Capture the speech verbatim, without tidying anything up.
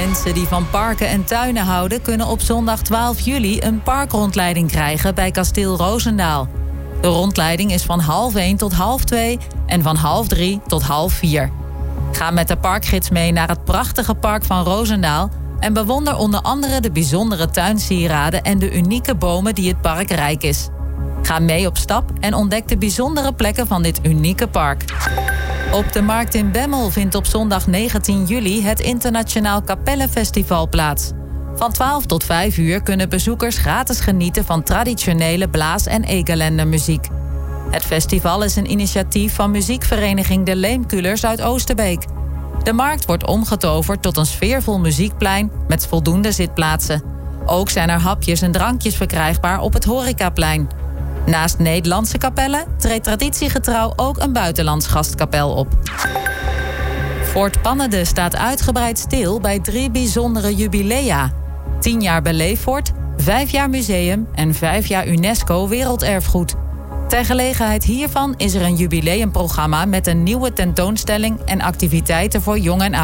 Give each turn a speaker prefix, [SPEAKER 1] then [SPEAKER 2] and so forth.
[SPEAKER 1] Mensen die van parken en tuinen houden kunnen op zondag twaalf juli een parkrondleiding krijgen bij Kasteel Roosendaal. De rondleiding is van half één tot half twee en van half drie tot half vier. Ga met de parkgids mee naar het prachtige park van Roosendaal en bewonder onder andere de bijzondere tuinsieraden en de unieke bomen die het park rijk is. Ga mee op stap en ontdek de bijzondere plekken van dit unieke park. Op de Markt in Bemmel vindt op zondag negentien juli het Internationaal Kapellenfestival plaats. Van twaalf tot vijf uur kunnen bezoekers gratis genieten van traditionele blaas- en egelendermuziek. Het festival is een initiatief van muziekvereniging De Leemkulers uit Oosterbeek. De markt wordt omgetoverd tot een sfeervol muziekplein met voldoende zitplaatsen. Ook zijn er hapjes en drankjes verkrijgbaar op het horecaplein. Naast Nederlandse kapellen treedt traditiegetrouw ook een buitenlands gastkapel op. Fort Pannede staat uitgebreid stil bij drie bijzondere jubilea. tien jaar Beleeffort, vijf jaar museum en vijf jaar UNESCO Werelderfgoed. Ter gelegenheid hiervan is er een jubileumprogramma met een nieuwe tentoonstelling en activiteiten voor jong en oud.